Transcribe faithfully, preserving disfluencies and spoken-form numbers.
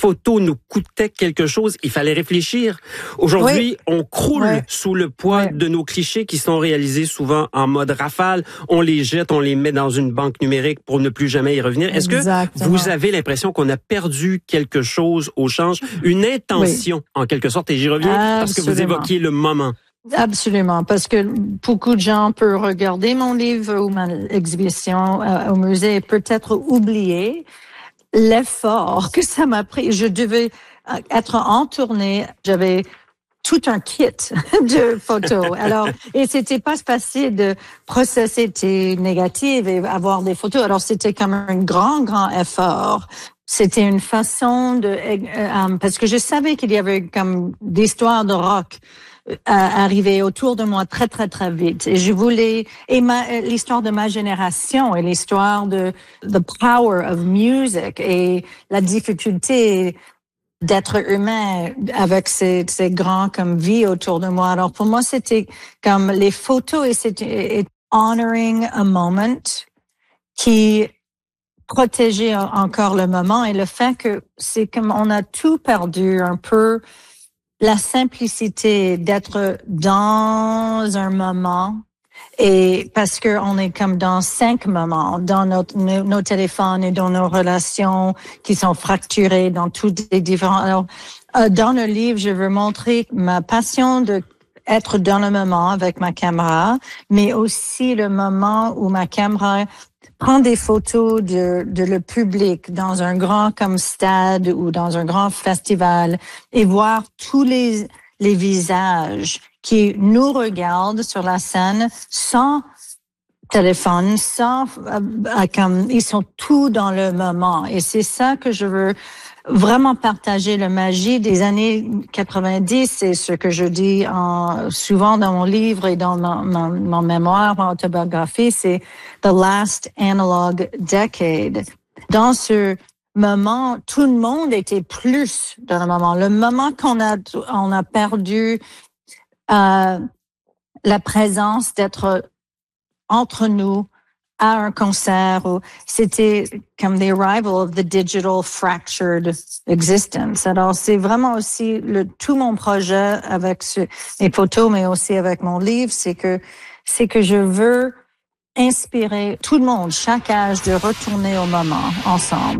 photo nous coûtait quelque chose, il fallait réfléchir. Aujourd'hui, oui. on croule ouais. sous le poids ouais. de nos clichés qui sont réalisés souvent en mode rafale. On les jette, on les met dans une banque numérique pour ne plus jamais y revenir. Est-ce Exactement. que vous avez l'impression qu'on a perdu quelque chose au change, une intention oui. en quelque sorte, et j'y reviens Absolument. parce que vous évoquiez le moment. Absolument, parce que beaucoup de gens peuvent regarder mon livre ou ma exhibition euh, au musée et peut-être oublier l'effort que ça m'a pris. Je devais être en tournée, j'avais tout un kit de photos. Alors, et c'était pas facile de processer tes négatives et avoir des photos. Alors, c'était comme un grand, grand effort. C'était une façon de, euh, parce que je savais qu'il y avait comme des histoires de rock euh, arriver autour de moi très, très, très vite. Et je voulais, et ma, l'histoire de ma génération et l'histoire de the power of music et la difficulté d'être humain avec ces, ces grands comme vie autour de moi. Alors pour moi, c'était comme les photos et c'était et honoring a moment qui protégeait encore le moment et le fait que c'est comme on a tout perdu un peu la simplicité d'être dans un moment. Et parce que on est comme dans cinq moments, dans notre, nos, nos téléphones et dans nos relations qui sont fracturées dans tous les différents. Alors, euh, dans le livre, je veux montrer ma passion de être dans le moment avec ma caméra, mais aussi le moment où ma caméra prend des photos de, de le public dans un grand comme stade ou dans un grand festival et voir tous les les visages qui nous regardent sur la scène sans téléphone, sans euh, comme ils sont tous dans le moment. Et c'est ça que je veux vraiment partager, la magie des années quatre-vingt-dix. C'est ce que je dis en, souvent dans mon livre et dans mon, mon, mon mémoire, mon autobiographie, c'est the last analog decade. Dans ce moment, tout le monde était plus dans le moment. Le moment qu'on a, on a perdu euh, la présence d'être entre nous à un concert, c'était comme the arrival of the digital fractured existence. Alors, c'est vraiment aussi le tout mon projet avec ce, mes photos, mais aussi avec mon livre, c'est que c'est que je veux inspirer tout le monde, chaque âge, de retourner au moment ensemble.